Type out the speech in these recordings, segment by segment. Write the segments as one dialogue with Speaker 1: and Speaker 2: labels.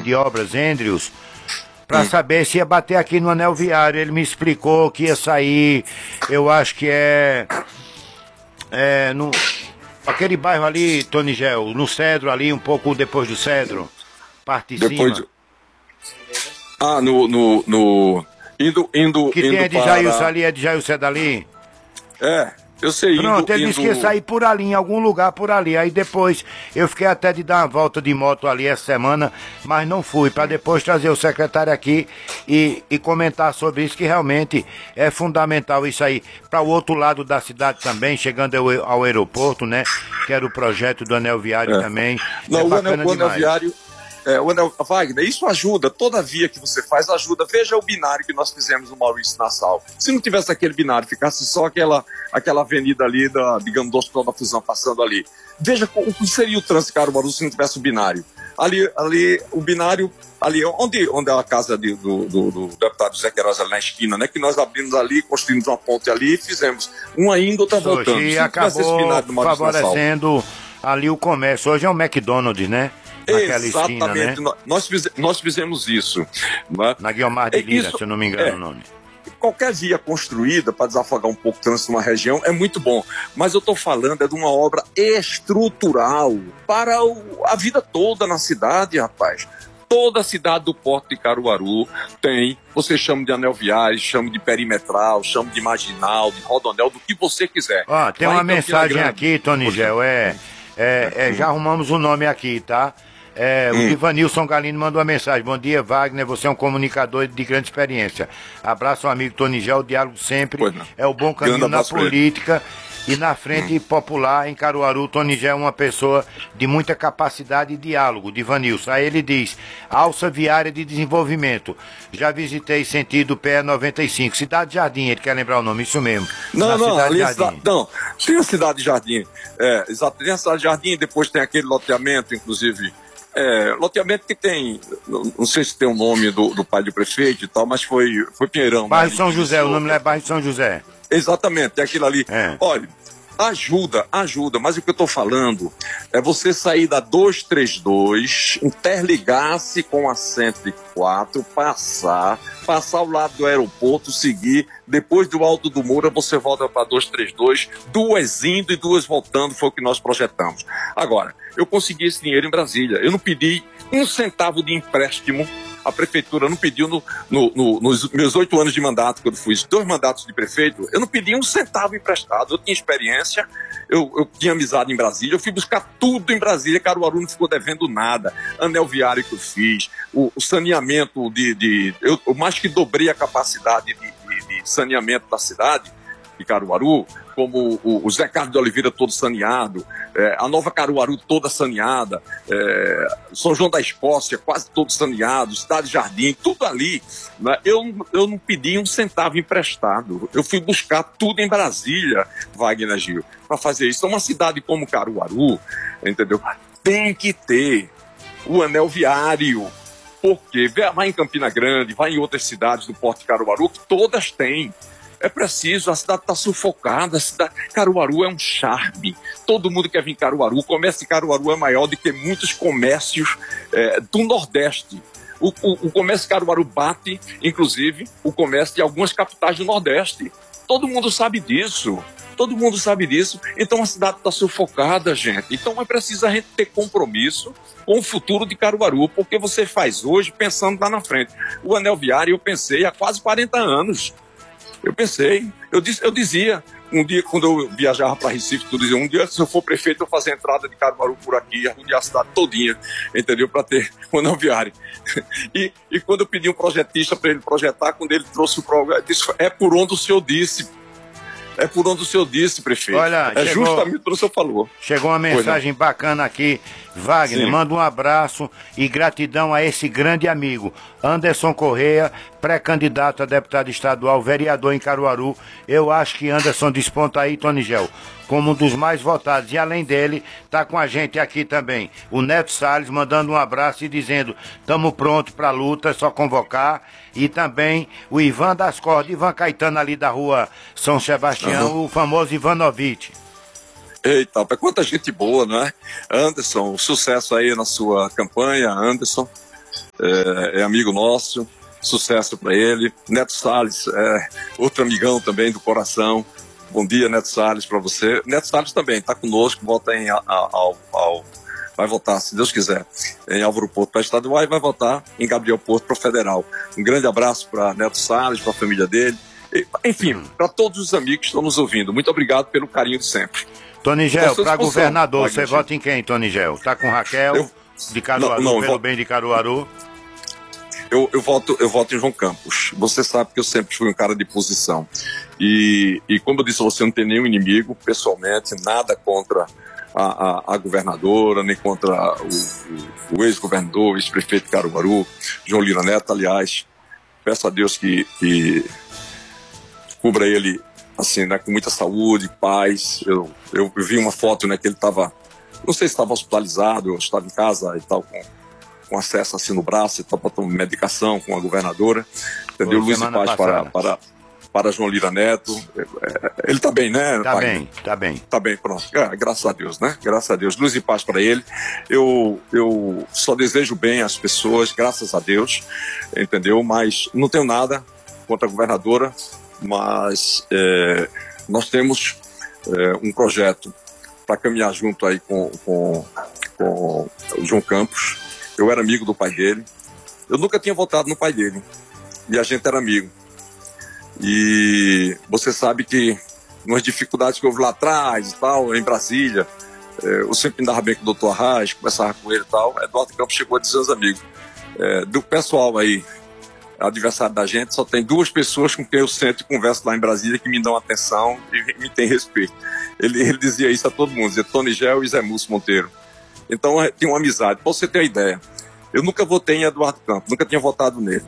Speaker 1: de Obras, Andrews, para saber se ia bater aqui no anel viário. Ele me explicou que ia sair, eu acho que no aquele bairro ali, Tonigel, no Cedro ali, um pouco depois do Cedro, parte de
Speaker 2: depois
Speaker 1: cima.
Speaker 2: Indo
Speaker 1: que tem de Jailson ali, é de Jailson dali?
Speaker 2: Eu sei.
Speaker 1: Pronto, ele disse que ia sair por ali, em algum lugar por ali. Aí depois eu fiquei até de dar uma volta de moto ali essa semana, mas não fui, para depois trazer o secretário aqui e comentar sobre isso, que realmente é fundamental isso aí. Para o outro lado da cidade também, chegando ao aeroporto, né? Que era o projeto do anel viário também.
Speaker 2: Não, o anel viário... Wagner, isso ajuda, toda via que você faz ajuda. Veja o binário que nós fizemos no Maurício Nassau. Se não tivesse aquele binário, ficasse só aquela avenida ali, digamos, do Hospital da Fusão passando ali. Veja o que seria o trânsito de Caruaru se não tivesse o binário. Ali o binário, ali onde é a casa do deputado Zé Queiroz, ali na esquina, né? Que nós abrimos ali, construímos uma ponte ali e fizemos uma indo, outra voltando.
Speaker 1: E acabou favorecendo ali o comércio. Hoje é um McDonald's, né? Naquela
Speaker 2: exatamente,
Speaker 1: esquina, né?
Speaker 2: nós fizemos isso. Né?
Speaker 1: Na Guiomar de Lira, se eu não me engano o nome.
Speaker 2: Qualquer via construída para desafogar um pouco o trânsito numa região é muito bom, mas eu estou falando de uma obra estrutural para a vida toda na cidade, rapaz. Toda a cidade do Porto de Caruaru tem, você chama de anel viário, chama de perimetral, chama de marginal, de rodonel, do que você quiser.
Speaker 1: Tem uma mensagem aqui, Tonigel, já arrumamos o nome aqui, tá? O Ivanilson Galino mandou uma mensagem. Bom dia, Wagner, você é um comunicador de grande experiência. Abraço ao amigo Tonigel, o diálogo sempre é o bom caminho na política e na frente popular em Caruaru. Tonigel é uma pessoa de muita capacidade e diálogo, de Ivanilson. Aí ele diz, alça viária de desenvolvimento. Já visitei sentido PE 95, Cidade Jardim, ele quer lembrar o nome, isso mesmo.
Speaker 2: Não, tem a Cidade Jardim, exato, tem a Cidade Jardim, depois tem aquele loteamento, inclusive, loteamento que tem, não sei se tem o nome do pai do prefeito e tal, mas foi Pinheirão.
Speaker 1: Bairro São José, o nome não é Bairro São José.
Speaker 2: Exatamente, é aquilo ali. Olha, ajuda, mas o que eu estou falando é você sair da 232, interligar-se com a 104, passar ao lado do aeroporto, seguir, depois do Alto do Moura você volta para 232, duas indo e duas voltando, foi o que nós projetamos. Agora, eu consegui esse dinheiro em Brasília, eu não pedi um centavo de empréstimo. A prefeitura não pediu, nos meus 8 anos de mandato, quando fui 2 mandatos de prefeito, eu não pedi um centavo emprestado. Eu tinha experiência, eu tinha amizade em Brasília, eu fui buscar tudo em Brasília, Caruaru não ficou devendo nada. Anel viário que eu fiz, o saneamento eu mais que dobrei a capacidade de saneamento da cidade de Caruaru, como o Zé Carlos de Oliveira todo saneado, a Nova Caruaru toda saneada, São João da Escócia quase todo saneado, Cidade Jardim, tudo ali. Né? Eu não pedi um centavo emprestado, eu fui buscar tudo em Brasília, Wagner Gil, para fazer isso. Então, uma cidade como Caruaru, entendeu? Tem que ter o anel viário, porque vai em Campina Grande, vai em outras cidades do Porto de Caruaru, que todas têm. É preciso, a cidade está sufocada, Caruaru é um charme, todo mundo quer vir em Caruaru, o comércio de Caruaru é maior do que muitos comércios do Nordeste. O comércio de Caruaru bate, inclusive, o comércio de algumas capitais do Nordeste. Todo mundo sabe disso, então a cidade está sufocada, gente. Então é preciso a gente ter compromisso com o futuro de Caruaru, porque você faz hoje pensando lá na frente. O anel viário eu pensei há quase 40 anos. Eu dizia, um dia quando eu viajava para Recife, um dia se eu for prefeito eu fazer a entrada de Caruaru por aqui, arrumar a cidade todinha, entendeu? Para ter o anel viário. E quando eu pedi um projetista para ele projetar, quando ele trouxe o programa, disse, é por onde o senhor disse, prefeito.
Speaker 1: Olha,
Speaker 2: justamente o que o senhor falou.
Speaker 1: Chegou uma mensagem bacana aqui. Wagner, manda um abraço e gratidão a esse grande amigo, Anderson Correia, pré-candidato a deputado estadual, vereador em Caruaru. Eu acho que Anderson desponta aí, Tonigel, como um dos mais votados. E além dele, tá com a gente aqui também o Neto Salles, mandando um abraço e dizendo, estamos prontos para a luta, é só convocar. E também o Ivan das Cordas, Ivan Caetano ali da rua São Sebastião, o famoso Ivanovic.
Speaker 2: Eita, quanta gente boa, não é? Anderson, sucesso aí na sua campanha, Anderson. é amigo nosso, sucesso para ele. Neto Salles, outro amigão também do coração. Bom dia, Neto Salles, para você. Neto Salles também está conosco, vai votar, se Deus quiser, em Álvaro Porto para estadual e vai votar em Gabriel Porto para federal. Um grande abraço para Neto Salles, para a família dele. Enfim, para todos os amigos que estão nos ouvindo, muito obrigado pelo carinho de sempre.
Speaker 1: Tonigel, para governador, você vota em quem, Tonigel? Tá com Raquel, de Caruaru, pelo bem de Caruaru?
Speaker 2: Eu voto em João Campos. Você sabe que eu sempre fui um cara de posição. E como eu disse, você não tem nenhum inimigo, pessoalmente, nada contra a governadora, nem contra o ex-governador, ex-prefeito de Caruaru, João Lira Neto. Aliás, peço a Deus que cubra ele assim, né, com muita saúde, paz. Eu vi uma foto, né, que ele estava, não sei se estava hospitalizado, eu estava em casa e tal, com acesso assim no braço e tal, para tomar medicação com a governadora. Entendeu? Luz e paz para João Lira Neto. Ele está bem, né?
Speaker 1: Tá bem, tá bem.
Speaker 2: Tá bem, pronto. Graças a Deus, né? Graças a Deus. Luz e paz para ele. Eu só desejo bem às pessoas, graças a Deus, entendeu? Mas não tenho nada contra a governadora, mas nós temos um projeto para caminhar junto aí com o João Campos. Eu era amigo do pai dele. Eu nunca tinha votado no pai dele. E a gente era amigo. E você sabe que umas dificuldades que houve lá atrás e tal, em Brasília, eu sempre andava bem com o doutor Arraes, conversava com ele e tal. Eduardo Campos chegou a dizer aos amigos. Do pessoal aí, adversário da gente, só tem duas pessoas com quem eu sento e converso lá em Brasília que me dão atenção e me têm respeito. Ele dizia isso a todo mundo, dizia Tonigel e Zé Múcio Monteiro. Então tem uma amizade. Pra você ter uma ideia, eu nunca votei em Eduardo Campos, nunca tinha votado nele.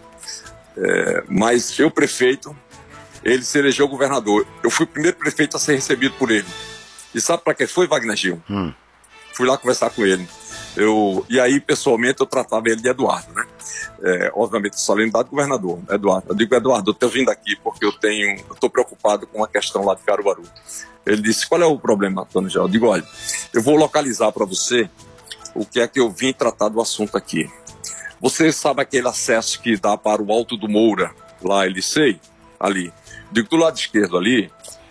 Speaker 2: Mas eu, prefeito, ele se elegeu governador. Eu fui o primeiro prefeito a ser recebido por ele. E sabe para que foi, Wagner Gil? Fui lá conversar com ele. E aí, pessoalmente, eu tratava ele de Eduardo, né? Obviamente, solenidade do governador, Eduardo. Eu digo, Eduardo, eu estou vindo aqui porque eu estou preocupado com uma questão lá de Caruaru. Ele disse, qual é o problema, Antônio Gel? Eu digo, olha, eu vou localizar para você o que é que eu vim tratar do assunto aqui. Você sabe aquele acesso que dá para o Alto do Moura, lá, Elicei, ali. Digo, do lado esquerdo ali,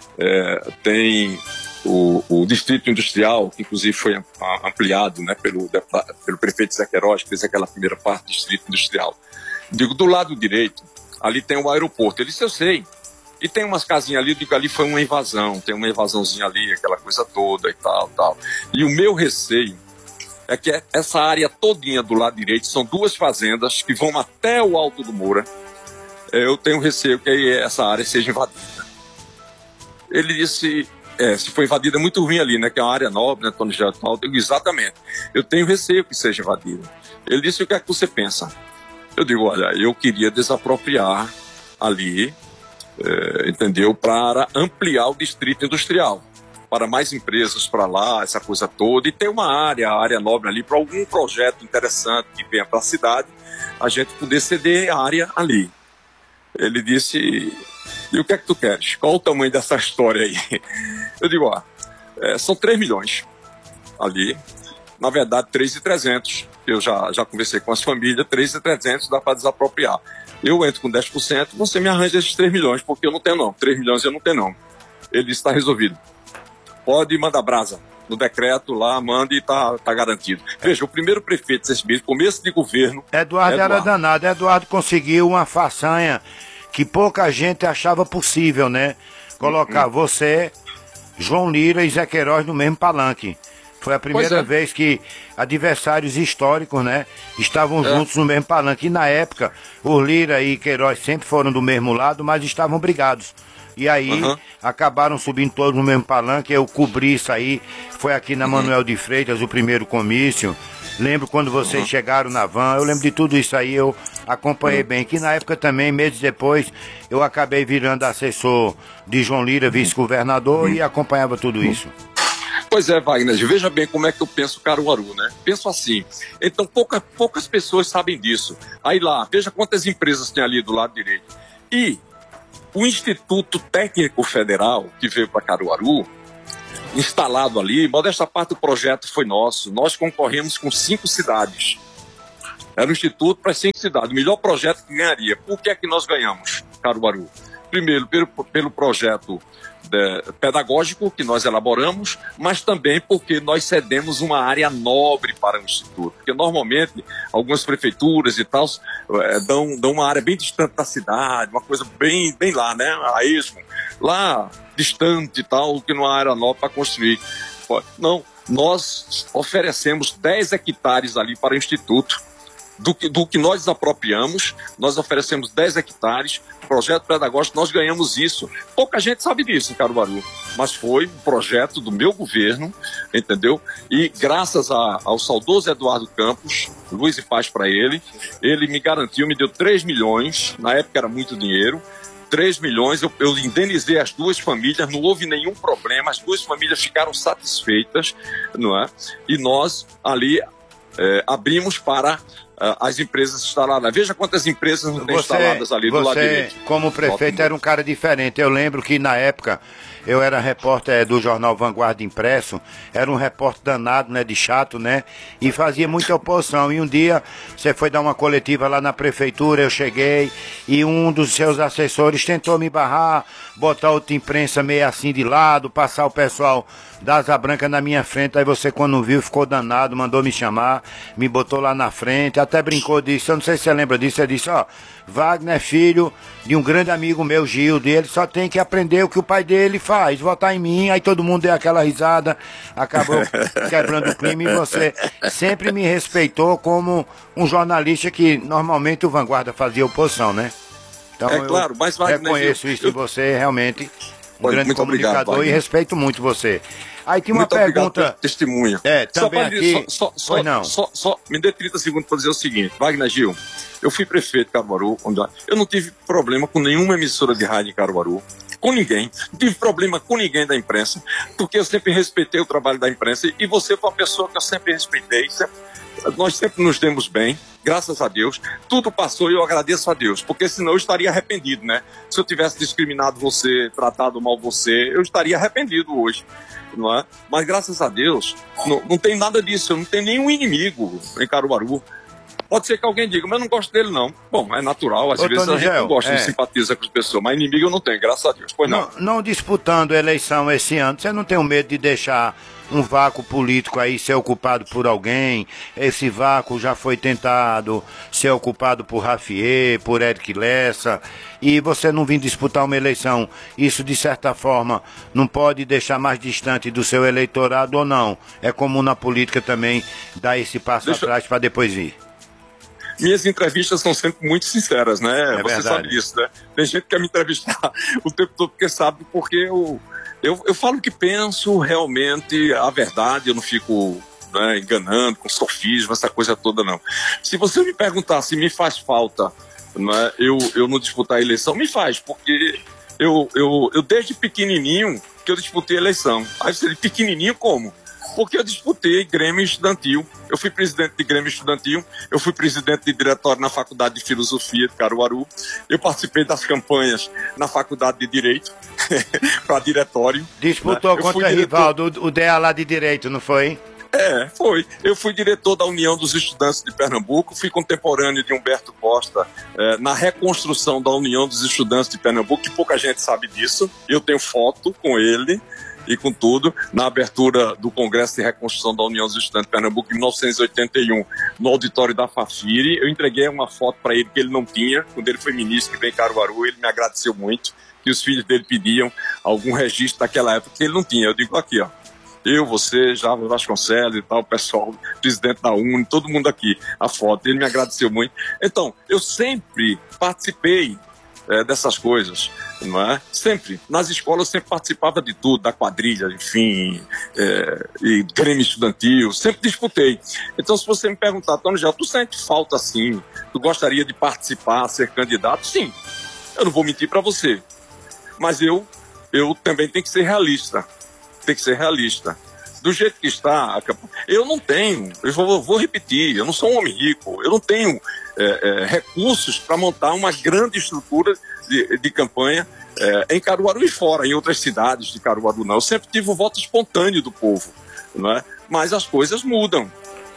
Speaker 2: tem o Distrito Industrial, que inclusive foi ampliado, né, pelo prefeito Zé Queiroz, que fez aquela primeira parte do Distrito Industrial. Digo, do lado direito, ali tem o aeroporto. Ele disse, eu sei. E tem umas casinhas ali, eu digo, ali foi uma invasão, tem uma invasãozinha ali, aquela coisa toda e tal. E o meu receio é que essa área todinha do lado direito são duas fazendas que vão até o Alto do Moura. Eu tenho receio que essa área seja invadida. Ele disse, se for invadida é muito ruim ali, né, que é uma área nobre, né, Tony Gel, eu digo, exatamente, eu tenho receio que seja invadida. Ele disse, o que é que você pensa? Eu digo, olha, eu queria desapropriar ali, entendeu, para ampliar o distrito industrial, para mais empresas para lá, essa coisa toda, e ter uma área nobre ali para algum projeto interessante que venha para a cidade, a gente poder ceder a área ali. Ele disse, e o que é que tu queres? Qual o tamanho dessa história aí? Eu digo, são 3 milhões ali, na verdade 3.300, eu já conversei com as famílias, 3.300 dá para desapropriar. Eu entro com 10%, você me arranja esses 3 milhões, porque eu não tenho não, 3 milhões eu não tenho não. Ele disse, está resolvido. Pode mandar brasa no decreto lá, manda e tá garantido. Veja, o primeiro prefeito desse mês, começo de governo...
Speaker 1: Eduardo era danado. Eduardo conseguiu uma façanha que pouca gente achava possível, né? Colocar você, João Lira e Zé Queiroz no mesmo palanque. Foi a primeira vez que adversários históricos, né, estavam juntos no mesmo palanque. E na época, os Lira e Queiroz sempre foram do mesmo lado, mas estavam brigados. E aí, acabaram subindo todos no mesmo palanque. Eu cobri isso aí. Foi aqui na Manuel de Freitas, o primeiro comício. Lembro quando vocês chegaram na van. Eu lembro de tudo isso aí. Eu acompanhei bem. Que na época também, meses depois, eu acabei virando assessor de João Lira, vice-governador, e acompanhava tudo isso.
Speaker 2: Pois é, Wagner, veja bem como é que eu penso Caruaru, né? Penso assim, então poucas pessoas sabem disso. Aí lá, veja quantas empresas tem ali do lado direito. E o Instituto Técnico Federal, que veio para Caruaru, instalado ali, modesta parte do projeto foi nosso. Nós concorremos com 5 cidades. Era o Instituto para as 5 cidades, o melhor projeto que ganharia. Por que é que nós ganhamos, Caruaru? Primeiro, pelo projeto pedagógico que nós elaboramos, mas também porque nós cedemos uma área nobre para o Instituto. Porque normalmente algumas prefeituras e tal dão uma área bem distante da cidade, uma coisa bem lá, né? A esmo, lá distante e tal, que não há área nobre para construir. Não, nós oferecemos 10 hectares ali para o Instituto. Do que nós desapropriamos, nós oferecemos 10 hectares, projeto pedagógico, nós ganhamos isso. Pouca gente sabe disso em Caruaru, mas foi um projeto do meu governo, entendeu? E graças ao saudoso Eduardo Campos, luz e paz para ele me garantiu, me deu 3 milhões, na época era muito dinheiro, 3 milhões, eu indenizei as 2 famílias, não houve nenhum problema, as 2 famílias ficaram satisfeitas, não é? E nós ali abrimos para as empresas instaladas. Veja quantas empresas não têm instaladas ali do lado direito.
Speaker 1: Você, como prefeito, era um cara diferente. Eu lembro que na época eu era repórter do jornal Vanguarda Impresso, era um repórter danado, né, de chato, né, e fazia muita oposição. E um dia você foi dar uma coletiva lá na prefeitura, eu cheguei e um dos seus assessores tentou me barrar, botar outra imprensa meio assim de lado, passar o pessoal da Asa Branca na minha frente. Aí você, quando viu, ficou danado, mandou me chamar, me botou lá na frente, até brincou disso. Eu não sei se você lembra disso. Você disse, ó, Wagner é filho de um grande amigo meu, Gildo, e ele só tem que aprender o que o pai dele faz, votar em mim. Aí todo mundo deu aquela risada, acabou quebrando o clima, e você sempre me respeitou como um jornalista que normalmente o Vanguarda fazia oposição, né? Então
Speaker 2: claro, mas Wagner,
Speaker 1: reconheço isso em você, realmente um grande
Speaker 2: muito
Speaker 1: comunicador,
Speaker 2: obrigado,
Speaker 1: e respeito muito você. Aí tem uma
Speaker 2: muito
Speaker 1: pergunta.
Speaker 2: Testemunha.
Speaker 1: Também aqui.
Speaker 2: Só me dê 30 segundos para dizer o seguinte, Wagner Gil, eu fui prefeito de Caruaru, eu não tive problema com nenhuma emissora de rádio em Caruaru, com ninguém, não tive problema com ninguém da imprensa, porque eu sempre respeitei o trabalho da imprensa, e você foi uma pessoa que eu sempre respeitei, nós sempre nos demos bem, graças a Deus, tudo passou e eu agradeço a Deus, porque senão eu estaria arrependido, né? Se eu tivesse discriminado você, tratado mal você, eu estaria arrependido hoje, não é? Mas graças a Deus, não tem nada disso, eu não tenho nenhum inimigo em Caruaru. Pode ser que alguém diga, mas eu não gosto dele não. Bom, é natural, às vezes a gente não gosta, não simpatiza com as pessoas, mas inimigo eu não tenho, graças a Deus. Pois
Speaker 1: não disputando a eleição esse ano, você não tem o medo de deixar um vácuo político aí ser ocupado por alguém? Esse vácuo já foi tentado ser ocupado por Rafier, por Eric Lessa, e você não vir disputar uma eleição. Isso, de certa forma, não pode deixar mais distante do seu eleitorado, ou não? É comum na política também dar esse passo atrás para depois vir.
Speaker 2: Minhas entrevistas são sempre muito sinceras, né?
Speaker 1: É
Speaker 2: você
Speaker 1: verdade.
Speaker 2: sabe disso, né? Tem gente que quer me entrevistar o tempo todo porque sabe, porque eu falo o que penso, realmente, a verdade, eu não fico, né, enganando, com sofismo, essa coisa toda, não. Se você me perguntar se me faz falta, né, eu não disputar a eleição, me faz, porque eu desde pequenininho que eu disputei a eleição. Aí você diz, pequenininho como? Porque eu disputei Grêmio Estudantil, eu fui presidente de Grêmio Estudantil, eu fui presidente de diretório na Faculdade de Filosofia de Caruaru, eu participei das campanhas na Faculdade de Direito, para diretório.
Speaker 1: Disputou contra o Rivaldo, o DEA lá de Direito, não foi?
Speaker 2: Foi. Eu fui diretor da União dos Estudantes de Pernambuco, fui contemporâneo de Humberto Costa na reconstrução da União dos Estudantes de Pernambuco, que pouca gente sabe disso, eu tenho foto com ele, e com tudo, na abertura do Congresso de Reconstrução da União dos Estudantes de Pernambuco, em 1981, no auditório da Fafiri, eu entreguei uma foto para ele que ele não tinha, quando ele foi ministro que veio em Caruaru, ele me agradeceu muito, que os filhos dele pediam algum registro daquela época que ele não tinha. Eu digo, aqui, ó, eu, você, Jávio Vasconcelos e tal, o pessoal, presidente da UNE, todo mundo aqui, a foto, ele me agradeceu muito. Então, eu sempre participei dessas coisas, não é? Sempre. Nas escolas eu sempre participava de tudo, da quadrilha, enfim, e Grêmio Estudantil, sempre disputei. Então, se você me perguntar, Antônio Gel, tu sente falta assim? Tu gostaria de participar, ser candidato? Sim. Eu não vou mentir para você. Mas eu também tenho que ser realista. Tem que ser realista. Do jeito que está, eu não tenho, eu vou repetir, eu não sou um homem rico, eu não tenho recursos para montar uma grande estrutura de campanha em Caruaru e fora, em outras cidades de Caruaru não. Eu sempre tive o voto espontâneo do povo, não é? Mas as coisas mudam,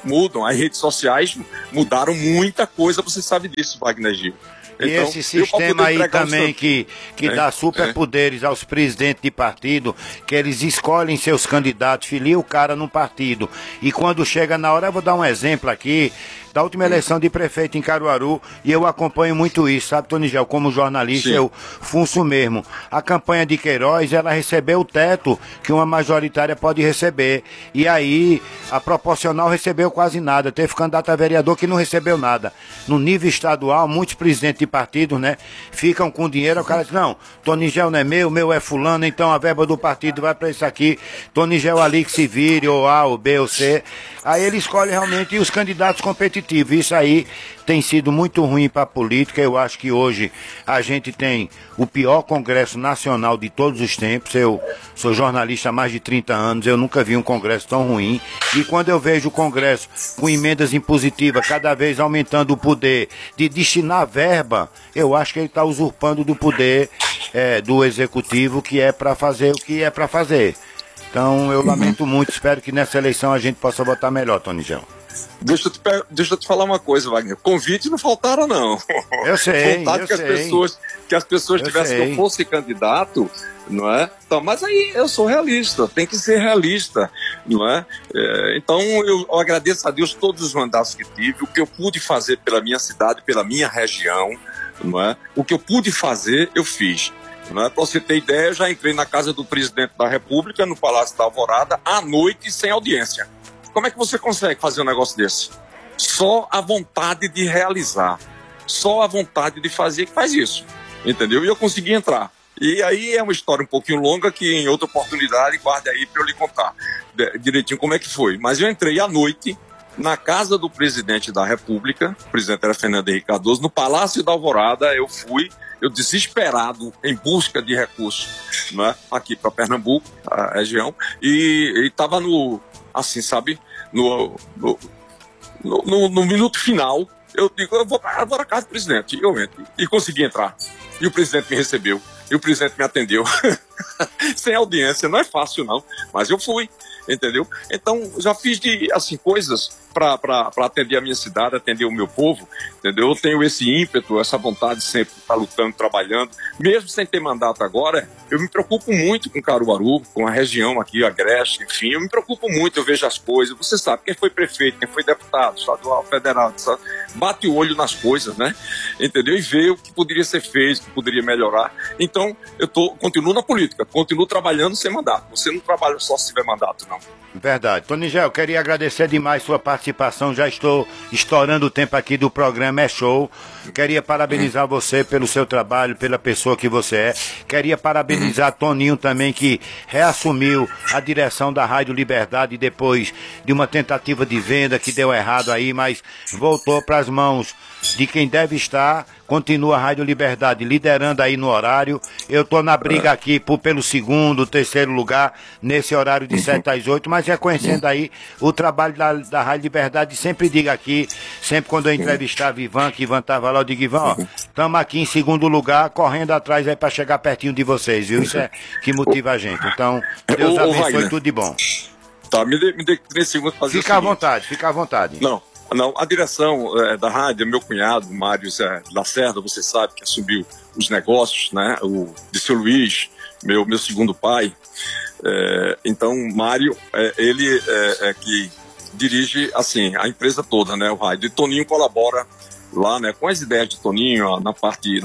Speaker 2: mudam. As redes sociais mudaram muita coisa, você sabe disso, Wagner Gil.
Speaker 1: E então, esse sistema aí também que dá superpoderes aos presidentes de partido, que eles escolhem seus candidatos, filiam o cara num partido. E quando chega na hora, eu vou dar um exemplo aqui, da última eleição de prefeito em Caruaru, e eu acompanho muito isso, sabe, Tonigel? Como jornalista, eu funço mesmo. A campanha de Queiroz, ela recebeu o teto que uma majoritária pode receber. E aí, a proporcional recebeu quase nada. Teve candidato a vereador que não recebeu nada. No nível estadual, muitos presidentes de partidos, né, ficam com dinheiro, o cara diz, não, Tonigel não é meu é fulano, então a verba do partido vai para isso aqui, Tonigel ali que se vire, ou A, ou B, ou C. Aí ele escolhe realmente os candidatos competitivos. Isso aí tem sido muito ruim para a política. Eu acho que hoje a gente tem o pior Congresso Nacional de todos os tempos. Eu sou jornalista há mais de 30 anos, eu nunca vi um Congresso tão ruim. E quando eu vejo o Congresso com emendas impositivas, cada vez aumentando o poder de destinar verba, eu acho que ele está usurpando do poder do Executivo, que é para fazer o que é para fazer. Então eu lamento muito, espero que nessa eleição a gente possa votar melhor, Tonigel. Deixa
Speaker 2: eu te falar uma coisa, Wagner. Convites não faltaram, não.
Speaker 1: Eu sei,
Speaker 2: que as pessoas tivessem que eu fosse candidato, não é? Então, mas aí eu sou realista, tem que ser realista, não é? Então eu agradeço a Deus todos os mandatos que tive, o que eu pude fazer pela minha cidade, pela minha região, não é? O que eu pude fazer, eu fiz. Para você ter ideia, eu já entrei na casa do presidente da República, no Palácio da Alvorada, à noite, sem audiência. Como é que você consegue fazer um negócio desse? Só a vontade de realizar, só a vontade de fazer que faz isso, entendeu? E eu consegui entrar. E aí é uma história um pouquinho longa que em outra oportunidade, guarde aí para eu lhe contar direitinho como é que foi. Mas eu entrei à noite na casa do presidente da República, o presidente era Fernando Henrique Cardoso, no Palácio da Alvorada. Eu fui, eu desesperado, em busca de recursos, né, aqui para Pernambuco, a região, e estava no, assim, sabe, no minuto final. Eu digo, eu vou para a casa do presidente, e eu entro, e consegui entrar, e o presidente me recebeu, e o presidente me atendeu, sem audiência. Não é fácil não, mas eu fui, entendeu? Então já fiz assim, coisas para atender a minha cidade, atender o meu povo, entendeu? Eu tenho esse ímpeto, essa vontade sempre de estar lutando, trabalhando, mesmo sem ter mandato agora. Eu me preocupo muito com Caruaru, com a região aqui, a Agreste, enfim, eu me preocupo muito, eu vejo as coisas. Você sabe, quem foi prefeito, quem foi deputado, estadual, federal, sabe? Bate o olho nas coisas, né? Entendeu? E vê o que poderia ser feito, o que poderia melhorar. Então, eu continuo na política, continuo trabalhando sem mandato. Você não trabalha só se tiver mandato, não.
Speaker 1: Verdade. Tonigel, eu queria agradecer demais sua participação. Já estou estourando o tempo aqui do programa É Show. Queria parabenizar você pelo seu trabalho, pela pessoa que você é. Queria parabenizar Toninho também, que reassumiu a direção da Rádio Liberdade depois de uma tentativa de venda que deu errado aí, mas voltou para as mãos de quem deve estar. Continua a Rádio Liberdade liderando aí no horário. Eu estou na briga aqui pelo segundo, terceiro lugar, nesse horário de 7 às 8, mas reconhecendo aí o trabalho da Rádio Liberdade. Sempre digo aqui, sempre quando eu entrevistava Ivan, que Ivan estava lá, eu digo, Ivan, ó, estamos aqui em segundo lugar, correndo atrás aí para chegar pertinho de vocês, viu? Isso é que motiva a gente. Então, Deus abençoe, tudo de bom.
Speaker 2: Tá, me dê 3 segundos para fazer
Speaker 1: Fica à vontade, fica à vontade.
Speaker 2: Não, a direção da rádio é meu cunhado, Mário Lacerda, você sabe, que assumiu os negócios, né? O de seu Luiz, meu segundo pai. Então, Mário, ele é que dirige, assim, a empresa toda, né? O rádio. E Toninho colabora lá, né? Com as ideias de Toninho, na parte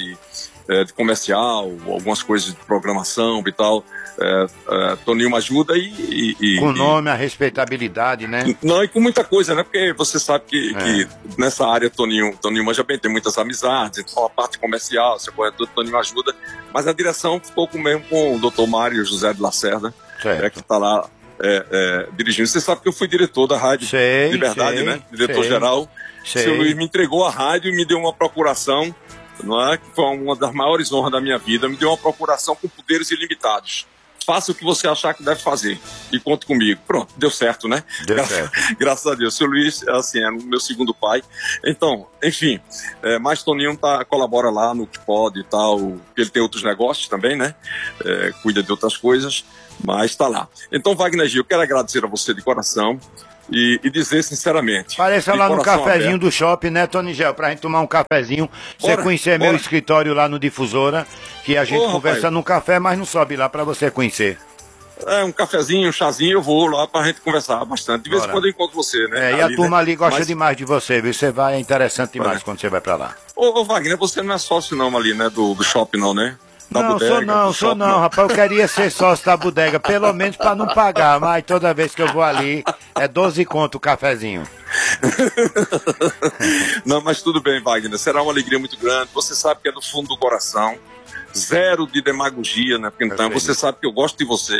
Speaker 2: de comercial, algumas coisas de programação e tal. Toninho me ajuda
Speaker 1: com o nome, a respeitabilidade, né?
Speaker 2: Não, e com muita coisa, né? Porque você sabe que nessa área Toninho manja bem, tem muitas amizades, então a parte comercial, você corretor, Toninho ajuda, mas a direção ficou mesmo com o Dr. Mário José de Lacerda, que está lá dirigindo. Você sabe que eu fui diretor da Rádio Liberdade, né? Diretor-geral. Seu Luiz me entregou a rádio e me deu uma procuração, não é? Que foi uma das maiores honras da minha vida, me deu uma procuração com poderes ilimitados. Faça o que você achar que deve fazer e conte comigo. Pronto, deu certo, né? Graças a Deus. Seu Luiz, assim, é o meu segundo pai. Então, enfim, mas Toninho colabora lá no que pode e tal. Ele tem outros negócios também, né? Cuida de outras coisas, mas está lá. Então, Wagner Gil, eu quero agradecer a você de coração. e dizer sinceramente.
Speaker 1: Pareça lá no cafezinho do shopping, né, Tonigel? Pra gente tomar um cafezinho. Você conhecer meu escritório lá no Difusora, que a gente conversa num café, mas não sobe lá pra você conhecer.
Speaker 2: Um cafezinho, um chazinho, eu vou lá pra gente conversar bastante. De vez em quando eu encontro você, né?
Speaker 1: E a turma ali gosta demais de você, viu? Você vai, é interessante demais quando você vai pra lá.
Speaker 2: Ô, Wagner, você não é sócio não ali, né, do shopping não, né?
Speaker 1: Não, sou não, rapaz, eu queria ser sócio da bodega, pelo menos pra não pagar, mas toda vez que eu vou ali, é 12 conto o cafezinho.
Speaker 2: Não, mas tudo bem, Wagner, será uma alegria muito grande, você sabe que é do fundo do coração, zero de demagogia, né, então você sabe que eu gosto de você,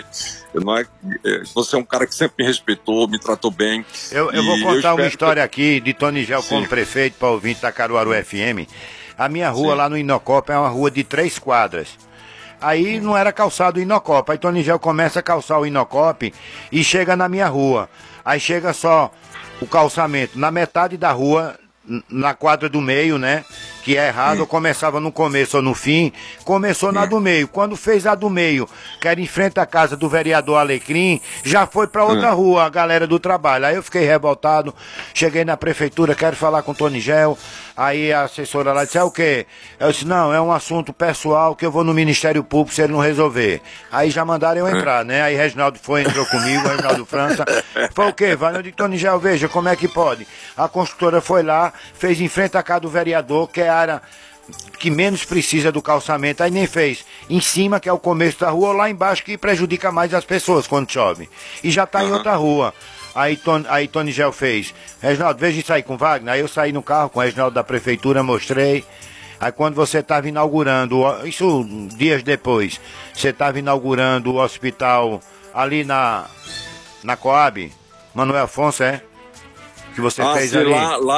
Speaker 2: você é um cara que sempre me respeitou, me tratou bem.
Speaker 1: Eu vou contar uma história aqui de Tonigel como prefeito para ouvinte da Caruaru FM. A minha rua lá no Inocopa é uma rua de 3 quadras. Aí não era calçado o Inocopa. Aí Tonigel começa a calçar o Inocopa e chega na minha rua. Aí chega só o calçamento na metade da rua, na quadra do meio, né? Que é errado, ou começava no começo ou no fim, começou na do meio. Quando fez a do meio, que era em frente à casa do vereador Alecrim, já foi pra outra rua, a galera do trabalho. Aí eu fiquei revoltado, cheguei na prefeitura, quero falar com o Tonigel. Aí a assessora lá disse, é o quê? Eu disse, não, é um assunto pessoal que eu vou no Ministério Público se ele não resolver. Aí já mandaram eu entrar, né? Aí Reginaldo entrou comigo, Reginaldo França. Foi o quê, Vale? Eu digo, Tonigel, veja, como é que pode? A construtora foi lá, fez em frente à casa do vereador, que é a área que menos precisa do calçamento, aí nem fez em cima, que é o começo da rua, ou lá embaixo, que prejudica mais as pessoas quando chove. E já tá em outra rua. Aí Tonigel fez, Reginaldo, veja isso aí com o Wagner. Aí eu saí no carro com o Reginaldo da prefeitura, mostrei. Aí quando você estava inaugurando, isso dias depois, você estava inaugurando o hospital ali na Coab, Manuel Afonso, que você fez ali?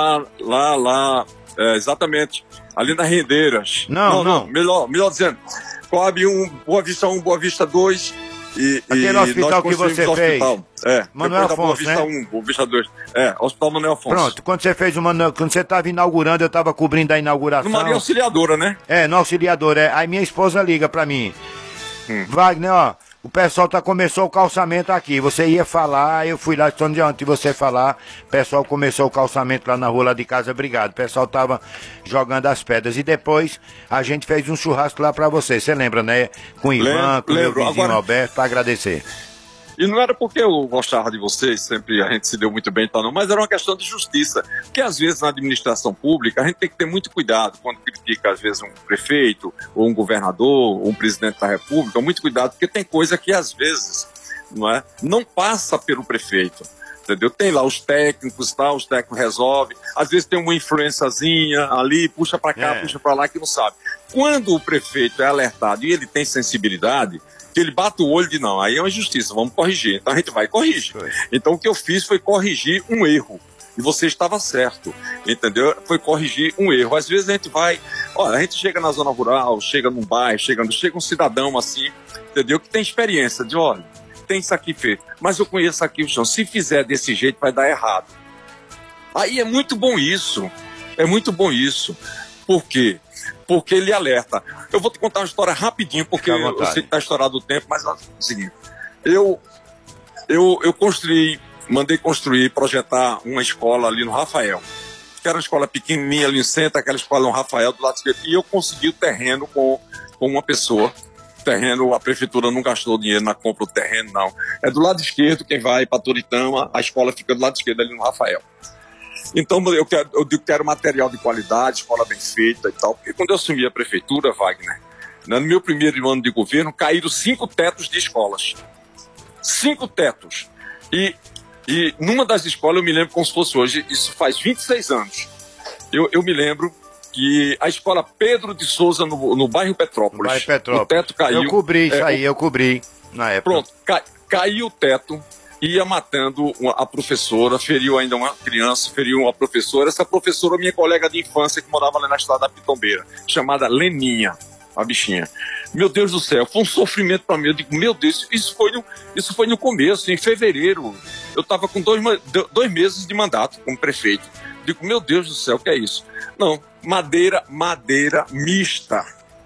Speaker 2: Lá, exatamente, ali nas Rendeiras.
Speaker 1: Não.
Speaker 2: Melhor dizendo, Coab 1, Boa Vista 1, Boa Vista 2...
Speaker 1: Aquele hospital que você fez,
Speaker 2: Manuel Afonso, né? Boa Vista 1, Boa Vista 2, Hospital Manuel Afonso.
Speaker 1: Pronto, quando você fez quando você estava inaugurando, eu estava cobrindo a inauguração.
Speaker 2: No Maria Auxiliadora, né?
Speaker 1: No Auxiliadora, Aí minha esposa liga pra mim, Wagner, ó, o pessoal começou o calçamento aqui, você ia falar, eu fui lá, antes de você falar, o pessoal começou o calçamento lá na rua lá de casa, obrigado, o pessoal tava jogando as pedras, e depois a gente fez um churrasco lá pra você lembra, né? Com o Ivan, com o meu vizinho Alberto, pra agradecer.
Speaker 2: E não era porque eu gostava de vocês, sempre a gente se deu muito bem e tal, não, mas era uma questão de justiça. Porque às vezes na administração pública a gente tem que ter muito cuidado quando critica às vezes um prefeito, ou um governador, ou um presidente da república, muito cuidado, porque tem coisa que às vezes não passa pelo prefeito. Entendeu? Tem lá os técnicos, os técnicos resolvem, às vezes tem uma influenciazinha ali, puxa pra cá, puxa pra lá, que não sabe. Quando o prefeito é alertado e ele tem sensibilidade, que ele bate o olho e diz, não, aí é uma injustiça, vamos corrigir. Então a gente vai e corrige. Então o que eu fiz foi corrigir um erro. E você estava certo, entendeu? Foi corrigir um erro. Às vezes a gente vai, olha, a gente chega na zona rural, chega num bairro, chega um cidadão assim, entendeu? Que tem experiência de, olha, tem isso aqui feito, mas eu conheço aqui o chão, se fizer desse jeito vai dar errado. Aí é muito bom isso. Por quê? Porque ele alerta. Eu vou te contar uma história rapidinho, porque eu sei que está estourado o tempo, mas é o seguinte. Eu mandei construir, projetar uma escola ali no Rafael, que era uma escola pequenininha ali no centro, aquela escola no Rafael, do lado esquerdo, e eu consegui o terreno com uma pessoa. O terreno, a prefeitura não gastou dinheiro na compra do terreno, não. É do lado esquerdo, quem vai para Toritama, a escola fica do lado esquerdo ali no Rafael. Então eu quero material de qualidade, escola bem feita e tal, porque quando eu assumi a prefeitura, Wagner, no meu primeiro ano de governo, caíram 5 tetos de escolas. 5 tetos. E numa das escolas, eu me lembro como se fosse hoje, isso faz 26 anos, eu me lembro que a escola Pedro de Souza, no bairro Petrópolis, o teto caiu.
Speaker 1: Eu cobri isso aí, eu cobri na época.
Speaker 2: Pronto, caiu o teto, ia matando a professora, feriu ainda uma criança, feriu uma professora. Essa professora, minha colega de infância, que morava lá na estrada da Pitombeira, chamada Leninha, a bichinha. Meu Deus do céu, foi um sofrimento para mim. Eu digo, meu Deus, isso foi no começo, em fevereiro. Eu estava com 2 meses de mandato como prefeito. Digo, meu Deus do céu, o que é isso? Não, madeira mista.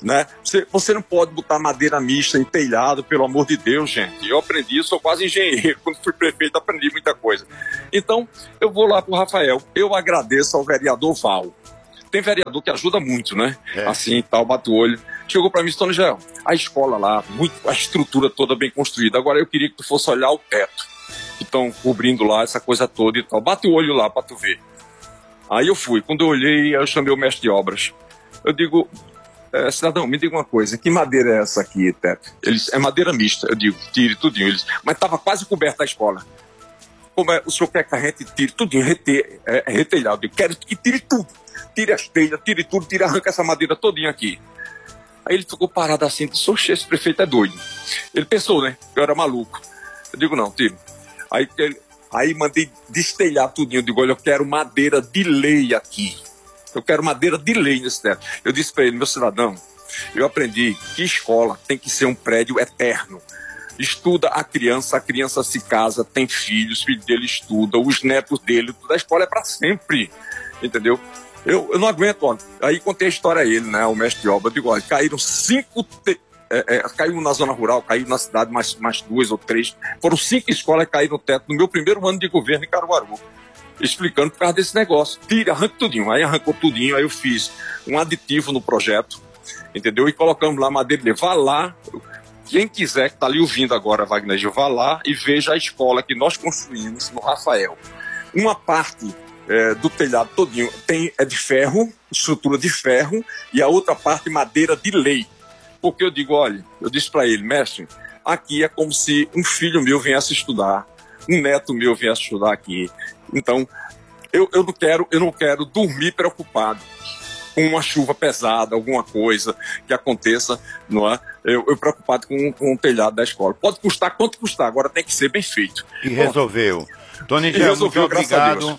Speaker 2: né? Você não pode botar madeira mista em telhado, pelo amor de Deus, gente. Eu aprendi, eu sou quase engenheiro. Quando fui prefeito, aprendi muita coisa. Então, eu vou lá pro Rafael. Eu agradeço ao vereador Val. Tem vereador que ajuda muito, né? Assim, tal, bate o olho. Chegou pra mim, Tony Gel, a escola lá, a estrutura toda bem construída. Agora eu queria que tu fosse olhar o teto, que estão cobrindo lá essa coisa toda e tal. Bate o olho lá pra tu ver. Aí eu fui. Quando eu olhei, eu chamei o mestre de obras. Eu digo, cidadão, me diga uma coisa, que madeira é essa aqui, teto? Eles, é madeira mista. Eu digo, tire tudinho. Eles, mas estava quase coberta a escola. Como é, o senhor quer que a gente tire tudinho, retelhado? Eu digo, quero que tire tudo. Tire as telhas, tire tudo, arranca essa madeira todinha aqui. Aí ele ficou parado assim, disse, oxe, esse prefeito é doido. Ele pensou, né, que eu era maluco. Eu digo, não, tire. Aí mandei destelhar tudinho. Eu digo, olha, eu quero madeira de lei aqui. Eu quero madeira de lei nesse teto. Eu disse para ele, meu cidadão, eu aprendi que escola tem que ser um prédio eterno. Estuda a criança se casa, tem filhos, os filhos dele estudam, os netos dele, toda a escola é para sempre, entendeu? Eu não aguento, ó. Aí contei a história a ele, né, o mestre de obra. Eu digo, olha, caíram 5... caiu na zona rural, caiu na cidade mais 2 ou 3. Foram 5 escolas que caíram no teto no meu primeiro ano de governo em Caruaru. Explicando por causa desse negócio. Tira, arranca tudinho. Aí arrancou tudinho, aí eu fiz um aditivo no projeto, entendeu? E colocamos lá madeira. Vá lá, quem quiser, que está ali ouvindo agora, Wagner Gil, vá lá e veja a escola que nós construímos no Rafael. Uma parte do telhado todinho é de ferro, estrutura de ferro, e a outra parte madeira de lei. Porque eu digo, olha, eu disse para ele, mestre, aqui é como se um filho meu viesse estudar, um neto meu viesse estudar aqui. Então, eu não quero dormir preocupado com uma chuva pesada, alguma coisa que aconteça, não é? Eu preocupado com o telhado da escola. Pode custar quanto custar, agora tem que ser bem feito.
Speaker 1: E resolveu. Tony Gel, muito obrigado.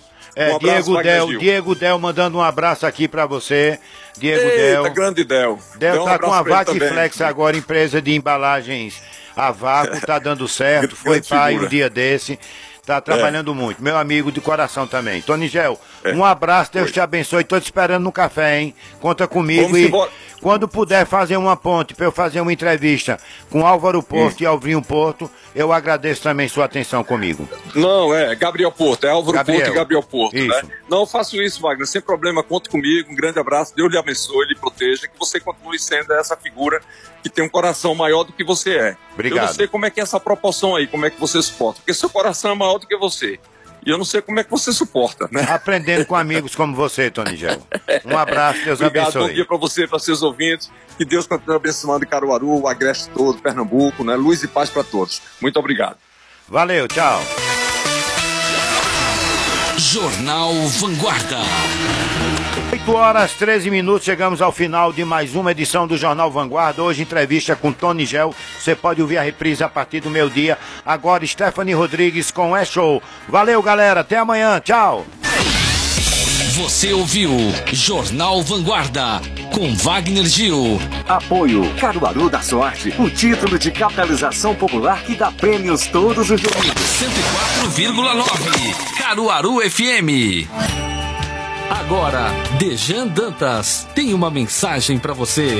Speaker 1: Diego Del mandando um abraço aqui pra você. Del.
Speaker 2: Grande Del.
Speaker 1: Del tá com a Vacflex agora, empresa de embalagens a vácuo, tá dando certo. Foi pai um dia desse. Tá trabalhando muito. Meu amigo de coração também. Tony Gel, um abraço, Deus te abençoe. Tô te esperando no café, hein? Conta comigo. Vamos embora. Quando puder fazer uma ponte para eu fazer uma entrevista com Álvaro Porto e Alvinho Porto, eu agradeço também sua atenção comigo.
Speaker 2: Não, Gabriel Porto, é Álvaro Porto e Gabriel Porto, né? Não, eu faço isso, Wagner, sem problema, conte comigo, um grande abraço, Deus lhe abençoe, lhe proteja, que você continue sendo essa figura que tem um coração maior do que você é.
Speaker 1: Obrigado.
Speaker 2: Eu não sei como é que é essa proporção aí, como é que você suporta, porque seu coração é maior do que você. E eu não sei como é que você suporta, né?
Speaker 1: Aprendendo com amigos como você, Tony Gel. Um abraço, Deus
Speaker 2: Obrigado,
Speaker 1: abençoe.
Speaker 2: Bom dia para você, para seus ouvintes. Que Deus continue abençoando Caruaru, o Agreste todo, Pernambuco, né? Luz e paz para todos. Muito obrigado.
Speaker 1: Valeu, tchau.
Speaker 3: Jornal Vanguarda.
Speaker 1: 8h13, chegamos ao final de mais uma edição do Jornal Vanguarda. Hoje entrevista com Tony Gel. Você pode ouvir a reprise a partir do meio-dia. Agora Stephanie Rodrigues com Show. Valeu, galera. Até amanhã. Tchau.
Speaker 3: Você ouviu Jornal Vanguarda com Wagner Gil.
Speaker 4: Apoio Caruaru da Sorte, o título de capitalização popular que dá prêmios todos os domingos.
Speaker 3: 104,9 Caruaru FM. Agora, Dejan Dantas tem uma mensagem para você.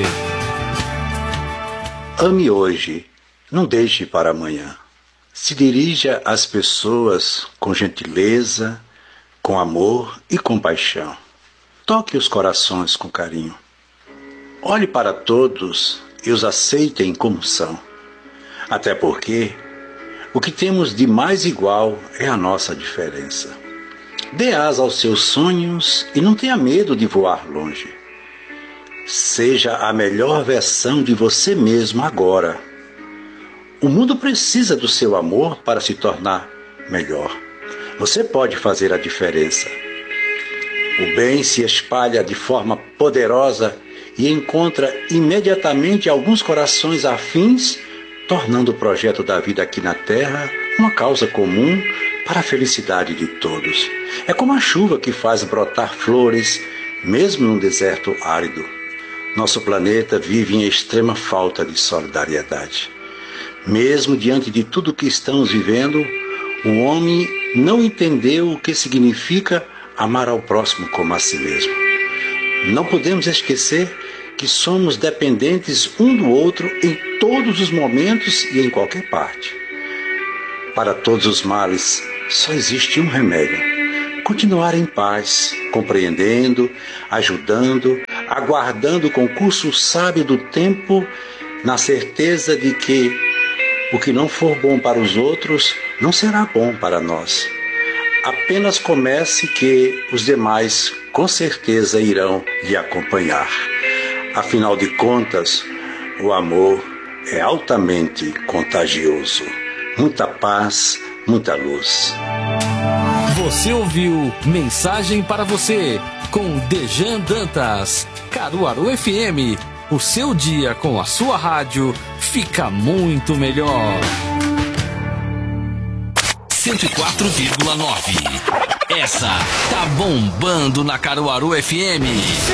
Speaker 5: Ame hoje, não deixe para amanhã. Se dirija às pessoas com gentileza, com amor e compaixão. Toque os corações com carinho. Olhe para todos e os aceitem como são. Até porque o que temos de mais igual é a nossa diferença. Dê asa aos seus sonhos e não tenha medo de voar longe. Seja a melhor versão de você mesmo agora. O mundo precisa do seu amor para se tornar melhor. Você pode fazer a diferença. O bem se espalha de forma poderosa e encontra imediatamente alguns corações afins, tornando o projeto da vida aqui na Terra uma causa comum para a felicidade de todos. É como a chuva que faz brotar flores, mesmo num deserto árido. Nosso planeta vive em extrema falta de solidariedade. Mesmo diante de tudo que estamos vivendo, o homem não entendeu o que significa amar ao próximo como a si mesmo. Não podemos esquecer que somos dependentes um do outro em todos os momentos e em qualquer parte. Para todos os males, só existe um remédio: continuar em paz, compreendendo, ajudando, aguardando o concurso sábio do tempo, na certeza de que o que não for bom para os outros não será bom para nós. Apenas comece que os demais com certeza irão lhe acompanhar. Afinal de contas, o amor é altamente contagioso. Muita paz, muita luz.
Speaker 3: Você ouviu Mensagem para Você, com Dejan Dantas, Caruaru FM. O seu dia com a sua rádio fica muito melhor. 104,9. Essa tá bombando na Caruaru FM.